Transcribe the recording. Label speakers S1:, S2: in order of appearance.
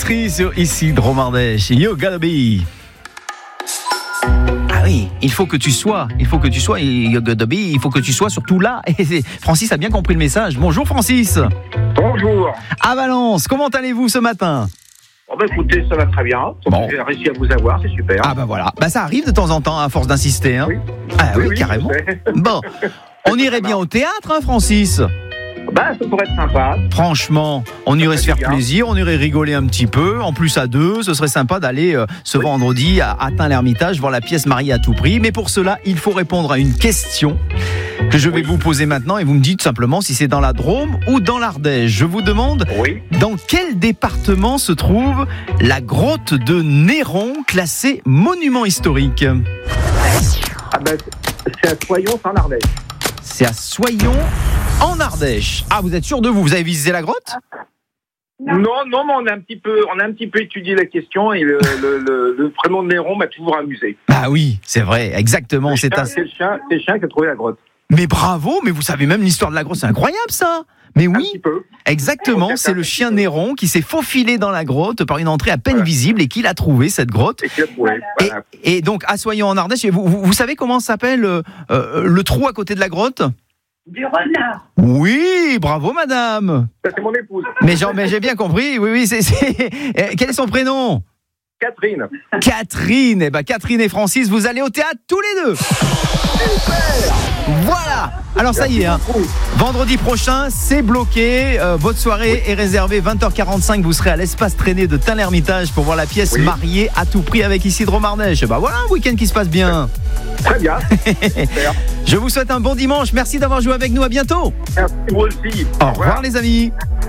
S1: Épicerie sur ici Dromardèche. You gotta be. Ah oui, il faut que tu sois surtout là. Et Francis a bien compris le message. Bonjour Francis.
S2: Bonjour.
S1: À Valence, comment allez-vous ce matin ?
S2: Écoutez, ça va très bien.
S1: Bon.
S2: J'ai réussi à vous avoir, c'est super.
S1: Ah bah voilà, ça arrive de temps en temps à force d'insister. Hein.
S2: Oui.
S1: Ah oui,
S2: Oui,
S1: carrément.
S2: je sais.
S1: Bon, on irait bien au théâtre, hein, Francis ?
S2: Ça pourrait être sympa.
S1: Franchement, on irait se faire
S2: bien.
S1: plaisir, on irait rigoler un petit peu. En plus à deux, ce serait sympa d'aller ce vendredi à Tain-l'Hermitage voir la pièce Mariée à tout prix. Mais pour cela, il faut répondre à une question que je vais vous poser maintenant et vous me dites simplement si c'est dans la Drôme ou dans l'Ardèche. Je vous demande
S2: Oui.
S1: dans quel département se trouve la grotte de Néron, classée monument historique.
S2: C'est à Soyons, en Ardèche.
S1: C'est à Soyons, en Ardèche. Ah, vous êtes sûr de vous ? Vous avez visité la grotte ?
S2: Non, mais on a un petit peu étudié la question et le prénom de Néron m'a toujours amusé.
S1: Ah oui, c'est vrai, exactement. C'est
S2: le chien qui a trouvé la grotte.
S1: Mais bravo, mais vous savez même l'histoire de la grotte, c'est incroyable ça. Mais
S2: Un
S1: oui,
S2: petit peu.
S1: exactement, c'est le chien Néron qui s'est faufilé dans la grotte par une entrée à peine visible et qui l'a trouvé cette grotte.
S2: Et qui a trouvé. Voilà.
S1: Et donc à Soyons en Ardèche, vous savez comment s'appelle le trou à côté de la grotte ?
S3: Du renard.
S1: Oui, bravo madame.
S2: Ça, c'est mon épouse.
S1: Mais j'ai bien compris, oui, c'est... Quel est son prénom ?
S2: Catherine.
S1: Catherine. Catherine et Francis, vous allez au théâtre tous les deux.
S2: Super.
S1: Voilà. Alors ça y est, hein. Vendredi prochain, c'est bloqué. Votre soirée est réservée 20h45. Vous serez à l'espace traîné de Tain-l'Hermitage pour voir la pièce Mariée à tout prix avec ici Dromardèche. Voilà un week-end qui se passe bien.
S2: Très bien. Super.
S1: Je vous souhaite un bon dimanche. Merci d'avoir joué avec nous. À bientôt.
S2: Merci, vous aussi.
S1: Au revoir les amis.